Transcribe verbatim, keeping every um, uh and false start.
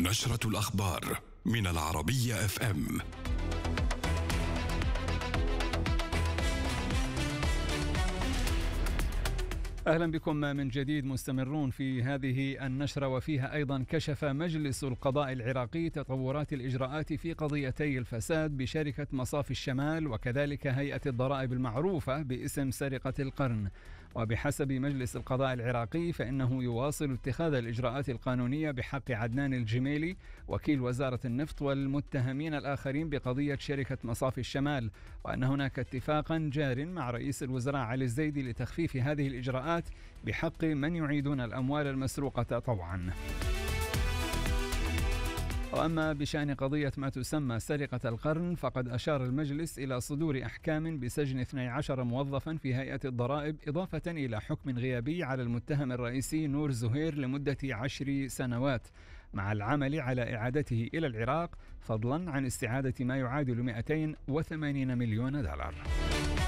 نشرة الأخبار من العربية اف ام. أهلا بكم من جديد مستمرون في هذه النشرة، وفيها أيضا كشف مجلس القضاء العراقي تطورات الإجراءات في قضيتي الفساد بشركة مصافي الشمال وكذلك هيئة الضرائب المعروفة باسم سرقة القرن. وبحسب مجلس القضاء العراقي فإنه يواصل اتخاذ الإجراءات القانونية بحق عدنان الجميلي وكيل وزارة النفط والمتهمين الآخرين بقضية شركة مصافي الشمال، وأن هناك اتفاقا جار مع رئيس الوزراء علي الزيدي لتخفيف هذه الإجراءات بحق من يعيدون الأموال المسروقة طوعا. وأما بشأن قضية ما تسمى سرقة القرن فقد أشار المجلس إلى صدور أحكام بسجن اثني عشر موظفا في هيئة الضرائب إضافة إلى حكم غيابي على المتهم الرئيسي نور زهير لمدة عشر سنوات مع العمل على إعادته إلى العراق، فضلا عن استعادة ما يعادل مئتين وثمانين مليون دولار.